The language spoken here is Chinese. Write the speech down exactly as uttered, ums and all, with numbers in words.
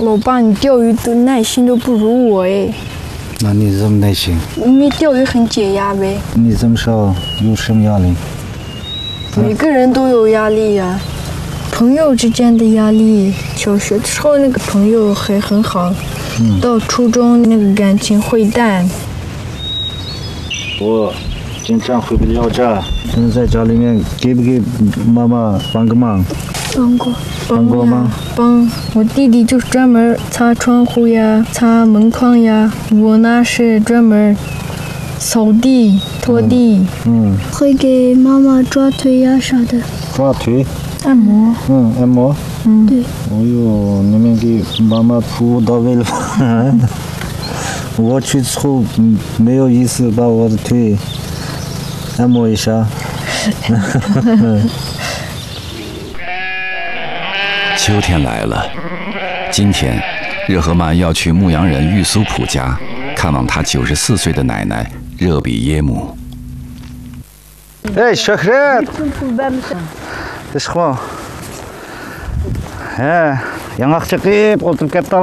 老爸，你钓鱼的耐心都不如我哎。 那你这么耐心？ 因为钓鱼很解压呗。 你这么少有什么压力？ 每个人都有压力呀、啊，朋友之间的压力，小学的时候那个朋友还很好，嗯、到初中那个感情会淡。 我经常回不了家，现在在家里面给不给妈妈帮个忙？ 帮过， 帮过吗？ 帮我弟弟就是专门擦窗户呀、擦门框呀，我呢是专门扫地、拖地。 嗯， 会给妈妈抓腿呀啥的。 抓腿？ 按摩。 嗯，按摩。 嗯， 对。 哦呦，你们给妈妈服务到位了吧？我去之后没有意思把我的腿按摩一下。 秋天来了，今天，热河曼要去牧羊人玉苏普家，看望他九十四岁的奶奶热比耶姆。 哎，小黑，这是什么？哎，杨阿姐给我这个到。